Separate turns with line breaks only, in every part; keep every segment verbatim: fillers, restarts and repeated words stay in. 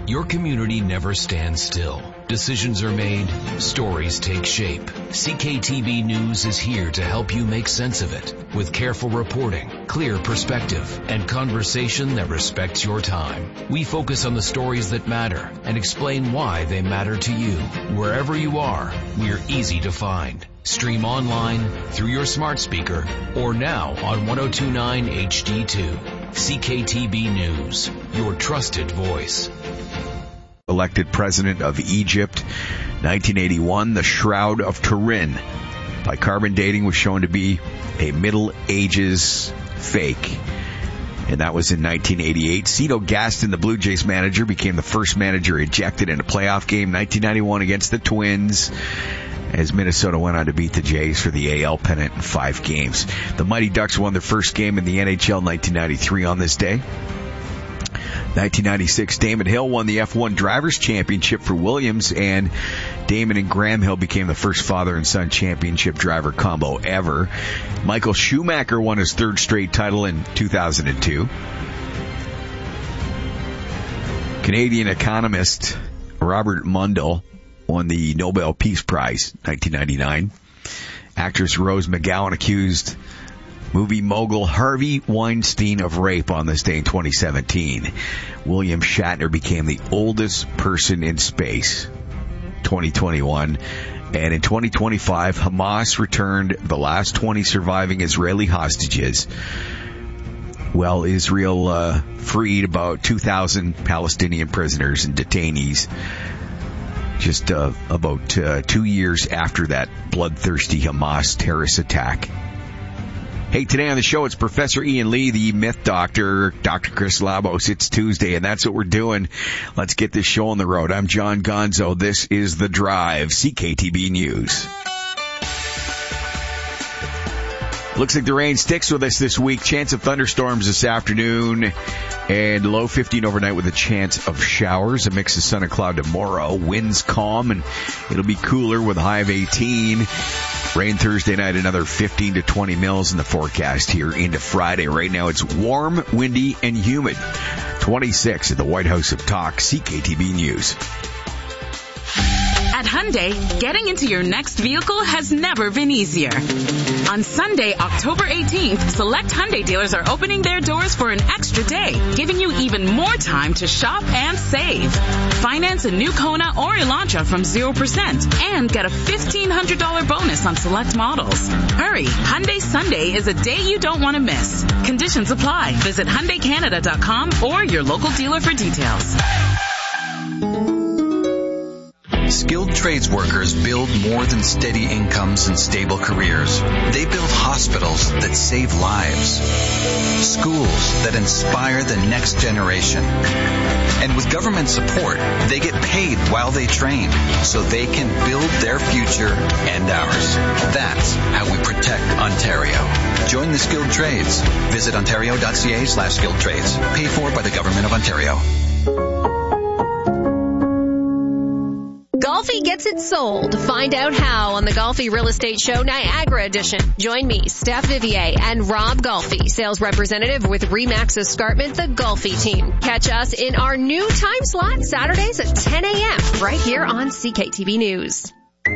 Your community never stands still. Decisions are made, stories take shape. C K T V News is here to help you make sense of it with careful reporting, clear perspective, and conversation that respects your time. We focus on the stories that matter and explain why they matter to you. Wherever you are, we're easy to find. Stream online, through your smart speaker, or now on ten twenty-nine H D two. C K T V News, your trusted voice.
Elected president of Egypt, nineteen eighty-one, the Shroud of Turin by carbon dating was shown to be a Middle Ages fake. And that was in nineteen eighty-eight. Cito Gaston, the Blue Jays manager, became the first manager ejected in a playoff game, nineteen ninety-one against the Twins, as Minnesota went on to beat the Jays for the A L pennant in five games. The Mighty Ducks won their first game in the N H L nineteen ninety-three on this day. nineteen ninety-six, Damon Hill won the F one Drivers' Championship for Williams, and Damon and Graham Hill became the first father and son championship driver combo ever. Michael Schumacher won his third straight title in two thousand two. Canadian economist Robert Mundell won the Nobel Peace Prize, nineteen ninety-nine. Actress Rose McGowan accused movie mogul Harvey Weinstein of rape on this day in twenty seventeen. William Shatner became the oldest person in space, twenty twenty-one. And in twenty twenty-five, Hamas returned the last twenty surviving Israeli hostages. Well, Israel uh, freed about two thousand Palestinian prisoners and detainees just uh, about uh, two years after that bloodthirsty Hamas terrorist attack. Hey, today on the show, it's Professor Ian Lee, the myth doctor, Doctor Chris Labos. It's Tuesday, and that's what we're doing. Let's get this show on the road. I'm John Gonzo. This is The Drive, C K T V News. Looks like the rain sticks with us this week. Chance of thunderstorms this afternoon, and low fifteen overnight with a chance of showers. A mix of sun and cloud tomorrow. Winds calm, and it'll be cooler with a high of eighteen. Rain Thursday night, another fifteen to twenty mils in the forecast here into Friday. Right now it's warm, windy, and humid. twenty-six at the White House of Talk, C K T V News.
At Hyundai, getting into your next vehicle has never been easier. On Sunday, October eighteenth, select Hyundai dealers are opening their doors for an extra day, giving you even more time to shop and save. Finance a new Kona or Elantra from zero percent and get a fifteen hundred dollars bonus on select models. Hurry, Hyundai Sunday is a day you don't want to miss. Conditions apply. Visit Hyundai Canada dot com or your local dealer for details.
Skilled trades workers build more than steady incomes and stable careers. They build hospitals that save lives, schools that inspire the next generation. And with government support, they get paid while they train so they can build their future and ours. That's how we protect Ontario. Join the skilled trades. Visit ontario.ca slash skilled trades. Paid for by the Government of Ontario.
Golfi gets it sold. Find out how on the Golfi Real Estate Show Niagara Edition. Join me, Steph Vivier, and Rob Golfi, sales representative with Remax Escarpment, the Golfi team. Catch us in our new time slot, Saturdays at ten a.m. right here on C K T V News.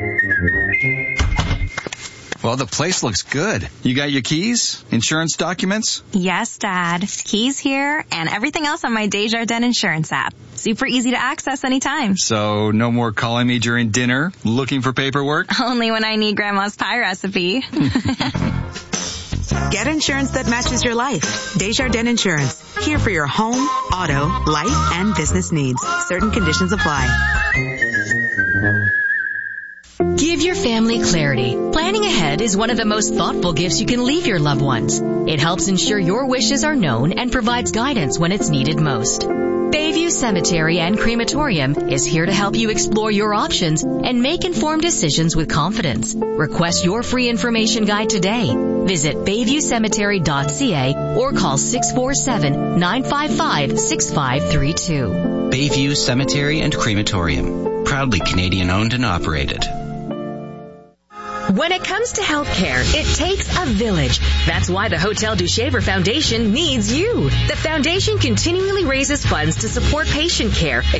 Well, the place looks good. You got your keys? Insurance documents?
Yes, Dad. Keys here and everything else on my Desjardins Insurance app. Super easy to access anytime.
So no more calling me during dinner looking for paperwork?
Only when I need Grandma's pie recipe.
Get insurance that matches your life. Desjardins Insurance. Here for your home, auto, life, and business needs. Certain conditions apply.
Give your family clarity. Planning ahead is one of the most thoughtful gifts you can leave your loved ones. It helps ensure your wishes are known and provides guidance when it's needed most. Bayview Cemetery and Crematorium is here to help you explore your options and make informed decisions with confidence. Request your free information guide today. Visit bayview cemetery dot c a or call six four seven, nine five five, six five three two.
Bayview Cemetery and Crematorium. Proudly Canadian owned and operated.
When it comes to healthcare, it takes a village. That's why the Hotel du Shaver Foundation needs you. The foundation continually raises funds to support patient care,